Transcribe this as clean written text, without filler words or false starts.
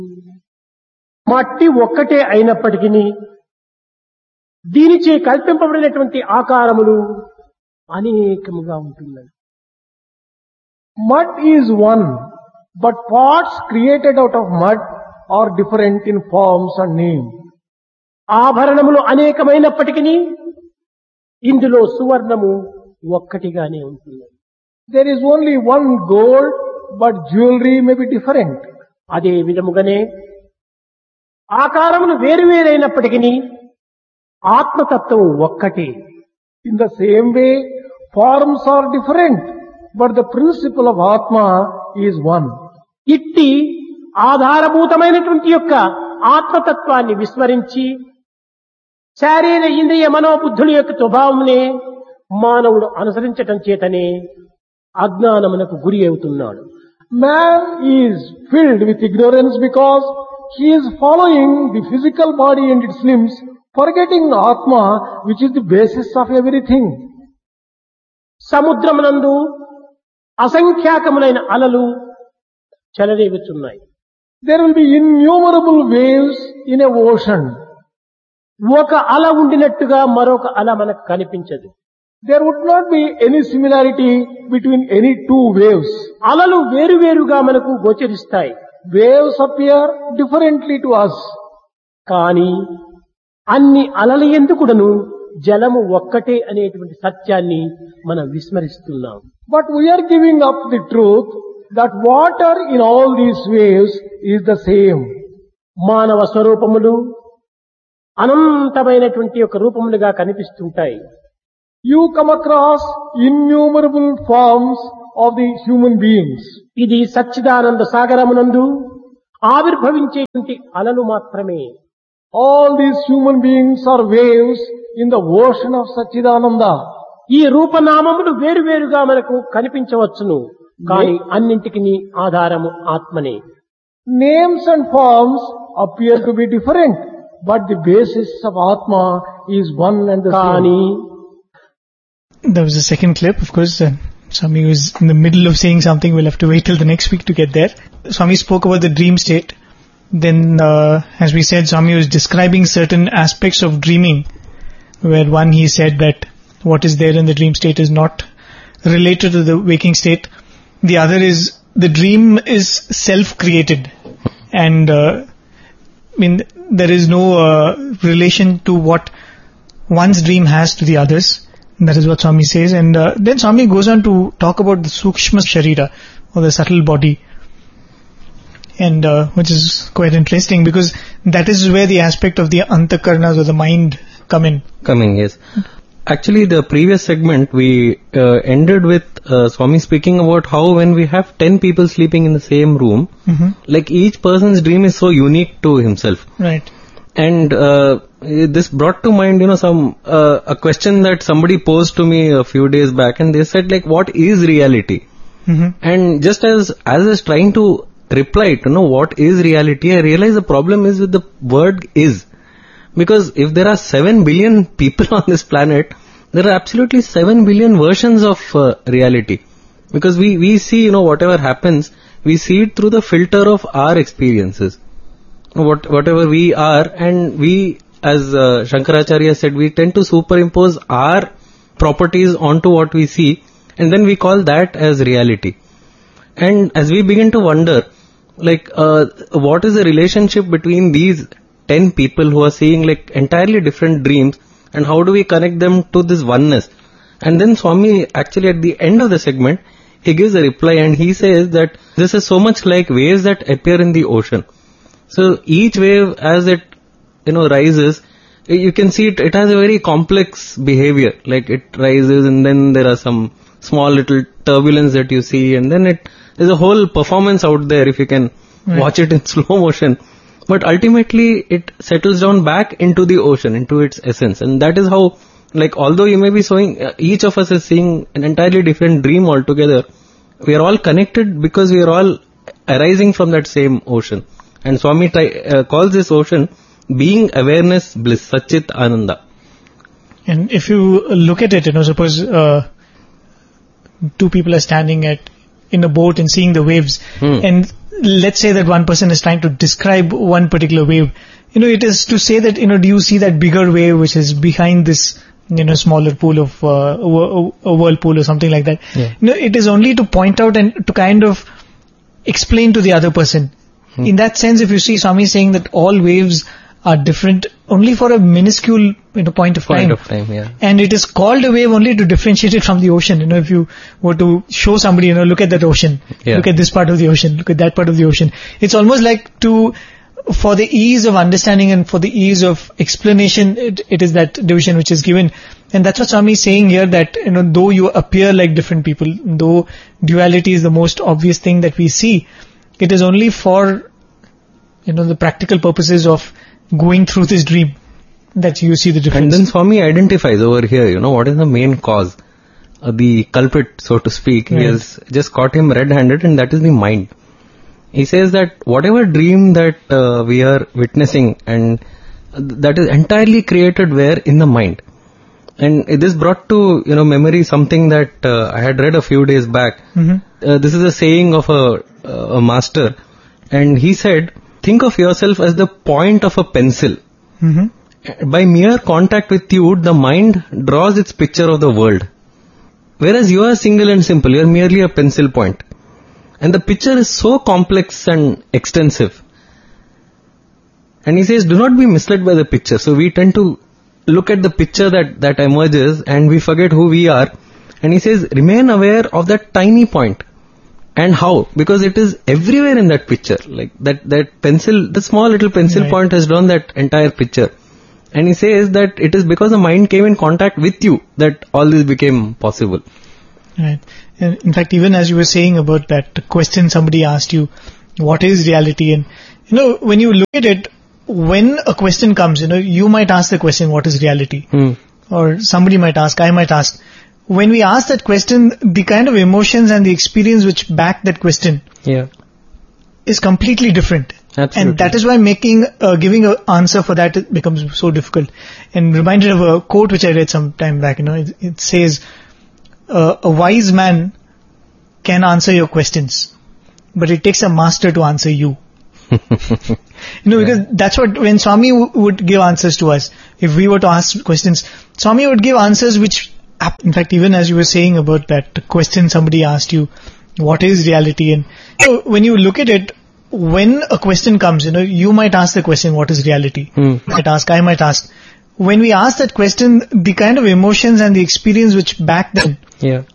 మట్టి ఒక్కటే అయినప్పటికీ దీనిచే కల్పింపబడినటువంటి ఆకారములు అనేకముగా ఉంటున్నాయి. Mud is one, but parts created out of mud are different in forms and name. ఆభరణములు అనేకమైనప్పటికీ ఇందులో సువర్ణము ఒక్కటిగానే ఉంటుంది. There is only one gold, but jewelry may be different. అదే విధముగానే ఆకారములు వేరువేరైనప్పటికీ ఆత్మతత్వం ఒక్కటే. In the same way, forms are different, but the principle of Atma is one. ఇట్టి ఆధారభూతమైనటువంటి యొక్క ఆత్మతత్వాన్ని విస్మరించి శారీర ఇంద్రియ మనోబుద్ధుల యొక్క స్వభావమునే మానవుడు అనుసరించటం చేతనే అజ్ఞానమునకు గురి అవుతున్నాడు. Man is filled with ignorance because he is following the physical body and its limbs, forgetting Atma, which is the basis of everything. సముద్రమునందు అసంఖ్యాకములైన అలలు చెలరేగుచున్నాయి. There will be innumerable waves in a ocean. ఒక అల ఉండినట్టుగా మరొక అల మనకు కనిపించదు. There would not be any similarity between any two waves. అలలు వేరువేరుగా మనకు గోచరిస్తాయి. Waves appear differently to us. కానీ అన్ని అలల ఎందుకుడను జలము ఒక్కటే అనేటువంటి సత్యాన్ని మనం విస్మరిస్తున్నాం. But we are giving up the truth that water in all these waves is the same. మానవ స్వరూపములు అనంతమైనటువంటి ఒక రూపములుగా కనిపిస్తుంటాయి. You come across innumerable forms of the human beings. ఇది సచ్చిదానంద సాగరమునందు ఆవిర్భవించేటువంటి అలలు మాత్రమే. All these human beings are waves in the ocean of Satchidananda. ఈ రూపనామములు వేరువేరుగా మనకు కనిపించవచ్చును, కానీ అన్నింటికి ఆధారము ఆత్మనే. Names and forms appear to be different, but the basis of Atma is one and the కానీ same. There was a second clip, of course. Swami was in the middle of saying something. We'll have to wait till the next week to get there. Swami spoke about the dream state. Then, as we said, Swami was describing certain aspects of dreaming, where one, he said that what is there in the dream state is not related to the waking state. The other is, the dream is self-created. And, there is no relation to what one's dream has to the others. That is what Swami says. And then Swami goes on to talk about the Sukshma Sharira, or the subtle body. And which is quite interesting, because that is where the aspect of the Antakarnas, or the mind, come in. Yes. Actually, the previous segment, we ended with Swami speaking about how when we have 10 people sleeping in the same room, like each person's dream is so unique to himself. Right. And this brought to mind, a question that somebody posed to me a few days back, and they said, like, what is reality? And just as I was trying to reply to know what is reality, I realized the problem is with the word is. Because if there are 7 billion people on this planet, there are absolutely 7 billion versions of reality. Because we see, whatever happens, we see it through the filter of our experiences. Whatever we are, and we, as Shankaracharya said, we tend to superimpose our properties onto what we see, and then we call that as reality. And as we begin to wonder, like, what is the relationship between these 10 people who are seeing like entirely different dreams, and how do we connect them to this oneness? And then Swami, actually at the end of the segment, he gives a reply, and he says that this is so much like waves that appear in the ocean. So each wave, as it rises, you can see it has a very complex behavior. Like, it rises, and then there are some small little turbulence that you see, and then there's a whole performance out there if you can watch it in slow motion. But ultimately it settles down back into the ocean, into its essence. And that is how, like, although you may be each of us is seeing an entirely different dream altogether, we are all connected because we are all arising from that same ocean. And Swami calls this ocean being awareness bliss, Satchit Ananda. And if you look at it, suppose two people are standing in a boat and seeing the waves, and let's say that one person is trying to describe one particular wave, it is to say that, do you see that bigger wave which is behind this, smaller pool of, a whirlpool or something like that. Yeah. It is only to point out and to kind of explain to the other person. In that sense, if you see Swami saying that all waves are different only for a minuscule, point of time. Yeah. And it is called a wave only to differentiate it from the ocean. If you were to show somebody, look at that ocean, look at this part of the ocean, look at that part of the ocean. It's almost like for the ease of understanding and for the ease of explanation, it is that division which is given. And that's what Swami is saying here, that, though you appear like different people, though duality is the most obvious thing that we see, it is only for, the practical purposes of going through this dream that you see the difference. And then Swami identifies over here, what is the main cause, the culprit, so to speak. He has just caught him red-handed, and that is the mind. He says that whatever dream that we are witnessing, and that is entirely created where? In the mind. And this brought to, memory something that I had read a few days back. This is a saying of a master, and he said, think of yourself as the point of a pencil. By mere contact with you, the mind draws its picture of the world. Whereas you are single and simple, you are merely a pencil point. And the picture is so complex and extensive. And he says, do not be misled by the picture. So we tend to look at the picture that emerges, and we forget who we are. And he says, remain aware of that tiny point. And how? Because it is everywhere in that picture. Like that pencil, the small little pencil point has drawn that entire picture. And he says that it is because the mind came in contact with you that all this became possible. Right. And in fact, even as you were saying about that question somebody asked you, what is reality? And, when you look at it, when a question comes, you might ask the question, what is reality? Or somebody might ask, I might ask. When we ask that question, the kind of emotions and the experience which back that question is completely different. Absolutely. And that is why giving an answer for that becomes so difficult. And reminded of a quote which I read some time back, it says, a wise man can answer your questions, but it takes a master to answer you. Because that's what, when Swami would give answers to us, if we were to ask questions, Swami would give answers which, in fact, even as you were saying about that question somebody asked you, what is reality? And when you look at it, when a question comes, you might ask the question, what is reality? I might ask. When we ask that question, the kind of emotions and the experience which back them